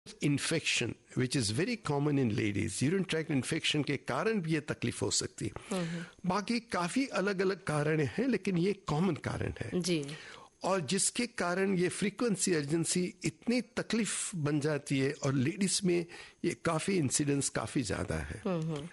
Infection which is very common in ladies, urine tract infection के कारण भी ये तकलीफ हो सकती है। बाकी काफी अलग अलग कारण हैं, लेकिन ये कॉमन कारण है जी। और जिसके कारण ये फ्रीक्वेंसी अर्जेंसी इतनी तकलीफ बन जाती है और लेडीज में ये काफी इंसिडेंस काफी ज्यादा है।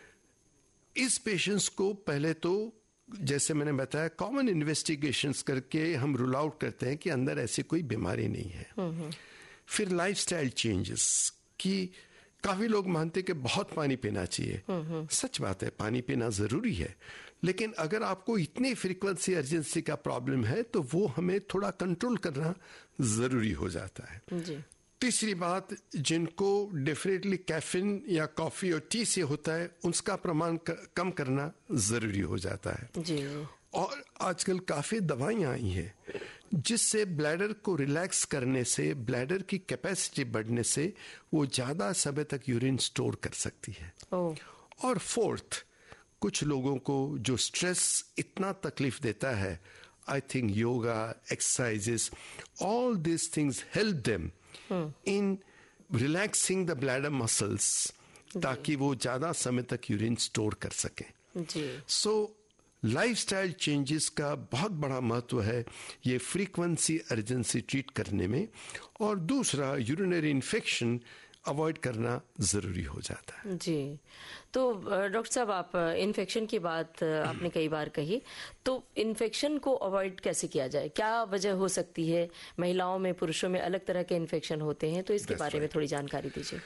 इस पेशेंट्स को पहले तो जैसे मैंने बताया कॉमन इन्वेस्टिगेशंस करके हम रूल आउट करते हैं कि अंदर ऐसी कोई बीमारी नहीं है। फिर लाइफस्टाइल चेंजेस कि काफी लोग मानते कि बहुत पानी पीना चाहिए। सच बात है, पानी पीना जरूरी है, लेकिन अगर आपको इतनी फ्रीक्वेंसी अर्जेंसी का प्रॉब्लम है तो वो हमें थोड़ा कंट्रोल करना जरूरी हो जाता है जी। तीसरी बात, जिनको डेफिनेटली कैफीन या कॉफी और टी से होता है उसका प्रमाण कम करना जरूरी हो जाता है जी। और आजकल काफी दवाइयां आई हैं जिससे ब्लैडर को रिलैक्स करने से, ब्लैडर की कैपेसिटी बढ़ने से वो ज्यादा समय तक यूरिन स्टोर कर सकती है। और फोर्थ, कुछ लोगों को जो स्ट्रेस इतना तकलीफ देता है, I think yoga, exercises, all this things help them in relaxing the bladder muscles ताकि वो ज्यादा समय तक यूरिन स्टोर कर सके। सो लाइफस्टाइल चेंजेस का बहुत बड़ा महत्व है ये फ्रीक्वेंसी अर्जेंसी ट्रीट करने में। और दूसरा, यूरिनरी इन्फेक्शन अवॉइड करना जरूरी हो जाता है। जी। तो डॉक्टर साहब, आप इन्फेक्शन की बात आपने कई बार कही, तो इन्फेक्शन को अवॉइड कैसे किया जाए? क्या वजह हो सकती है? महिलाओं में, पुरुषों में अलग तरह के इन्फेक्शन होते हैं, तो इसके बारे में थोड़ी जानकारी दीजिए।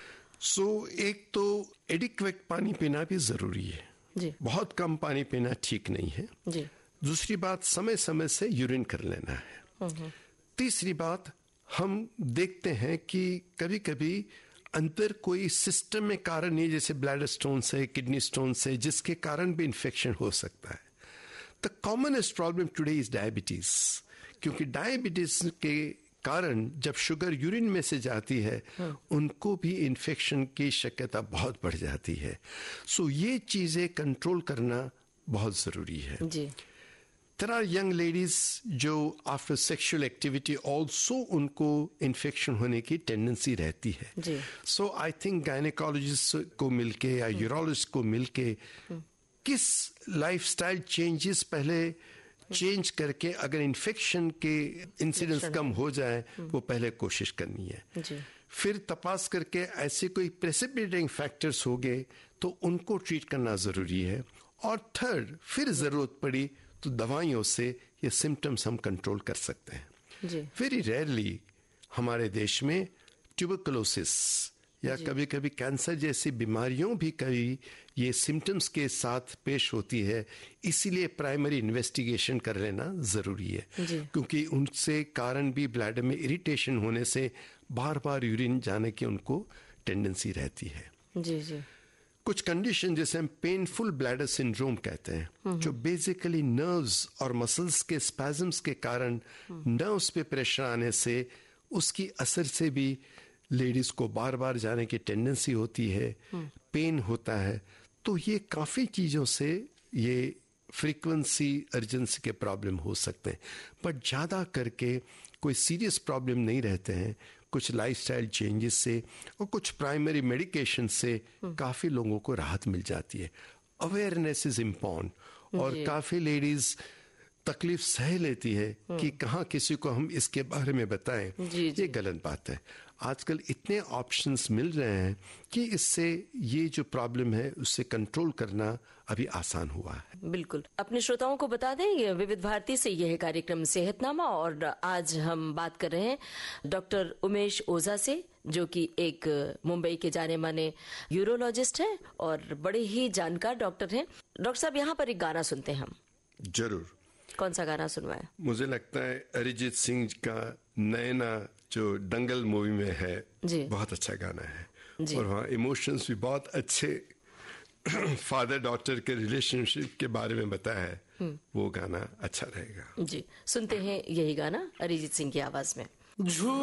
एक तो एडिक्वेट पानी पीना भी जरूरी है जी। बहुत कम पानी पीना ठीक नहीं है जी। दूसरी बात, समय समय से यूरिन कर लेना है। तीसरी बात, हम देखते हैं कि कभी कभी अंदर कोई सिस्टम में कारण नहीं, जैसे ब्लैडर स्टोन से, किडनी स्टोन से, जिसके कारण भी इन्फेक्शन हो सकता है। The commonest problem today is diabetes, क्योंकि डायबिटीज के कारण जब शुगर यूरिन में से जाती है उनको भी इन्फेक्शन की शक्यता बहुत बढ़ जाती है। सो ये चीजें कंट्रोल करना बहुत जरूरी है जी। There are young ladies जो आफ्टर सेक्सुअल एक्टिविटी ऑल्सो उनको इन्फेक्शन होने की टेंडेंसी रहती है। सो आई थिंक गायनेकोलॉजिस्ट को मिलके या यूरोलॉजिस्ट को मिलके किस लाइफस्टाइल चेंजेस पहले चेंज करके अगर इन्फेक्शन के इंसिडेंस कम हो जाए वो पहले कोशिश करनी है। फिर तपास करके ऐसे कोई प्रेसिपिटेटिंग फैक्टर्स हो गए तो उनको ट्रीट करना जरूरी है। और थर्ड, फिर जरूरत पड़ी तो दवाइयों से ये सिम्टम्स हम कंट्रोल कर सकते हैं। वेरी रेयरली हमारे देश में ट्यूबरकुलोसिस या कभी कभी कैंसर जैसी बीमारियों भी कभी ये सिम्टम्स के साथ पेश होती है, इसीलिए प्राइमरी इन्वेस्टिगेशन कर लेना जरूरी है, क्योंकि उनसे कारण भी ब्लैडर में इरिटेशन होने से बार बार यूरिन जाने की उनको टेंडेंसी रहती है। कुछ कंडीशन जैसे हम पेनफुल ब्लैडर सिंड्रोम कहते हैं, जो बेसिकली नर्व्स और मसल्स के स्पैज़म्स के कारण नर्व्स पे प्रेशर आने से उसकी असर से भी लेडीज को बार बार जाने की टेंडेंसी होती है, पेन होता है। तो ये काफी चीजों से ये फ्रीक्वेंसी अर्जेंसी के प्रॉब्लम हो सकते हैं, बट ज्यादा करके कोई सीरियस प्रॉब्लम नहीं रहते हैं। कुछ लाइफस्टाइल चेंजेस से और कुछ प्राइमरी मेडिकेशन से काफी लोगों को राहत मिल जाती है। अवेयरनेस इज इम्पॉर्टेंट और काफी लेडीज तकलीफ सह लेती है कि कहाँ किसी को हम इसके बारे में बताएं। ये गलत बात है। आजकल इतने ऑप्शंस मिल रहे हैं कि इससे ये जो प्रॉब्लम है उससे कंट्रोल करना अभी आसान हुआ है। बिल्कुल। अपने श्रोताओं को बता दें, विविध भारती से यह कार्यक्रम सेहतनामा और आज हम बात कर रहे हैं डॉक्टर उमेश ओझा से, जो कि एक मुंबई के जाने माने यूरोलॉजिस्ट हैं और बड़े ही जानकार डॉक्टर हैं। डॉक्टर साहब, यहाँ पर एक गाना सुनते हैं हम। जरूर। कौन सा गाना सुनवाए? मुझे लगता है अरिजीत सिंह का नैना जो दंगल मूवी में है, बहुत अच्छा गाना है और वहाँ इमोशंस भी बहुत अच्छे फादर डॉटर के रिलेशनशिप के बारे में बताया है। वो गाना अच्छा रहेगा। जी, सुनते हैं यही गाना अरिजीत सिंह की आवाज में।